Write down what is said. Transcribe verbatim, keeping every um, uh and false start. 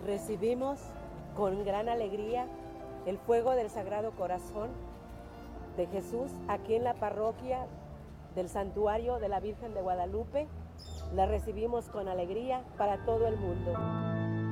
recibimos con gran alegría el fuego del Sagrado Corazón de Jesús aquí en la parroquia del Santuario de la Virgen de Guadalupe. La recibimos con alegría para todo el mundo.